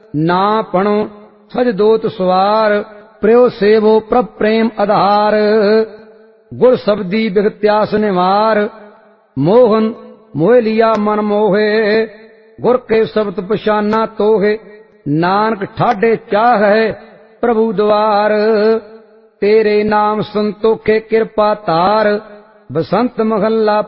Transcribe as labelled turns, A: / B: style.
A: ना पणो सज दोत सवार प्रियो सेवो प्रभ प्रेम आधार गुर शब्दी बिगत्यास निवार मोहन मोह लिया मन मोहे गुर के शब्द पशाना तोहे नानक ठाडे चाह है प्रभु द्वार तेरे नाम संतोखे कृपा तार बसंत महल्ला